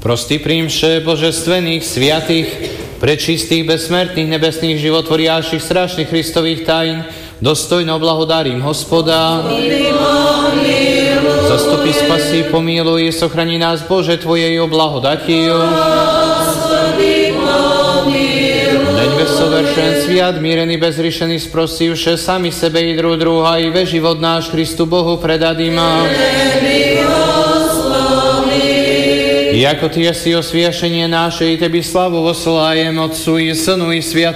Prosty príjmše božestvených, sviatých, prečistých, bezsmrtných, nebesných, životvoriášich, strašných Kristových tajn, dostojno blahodarím Hospoda. Zastupy, spasí, pomíluj, sochrani nás, Bože, Tvojejho blahodatiu. Deň vesoveršen, sviat, mírený, bezrišený, sprostivše, sami sebe i druha, i ve život náš Christu Bohu predadíme. Jako Ty si osviašenie naše, i Tebi slavu oslájem, Otcu i Synu i Sviatosti.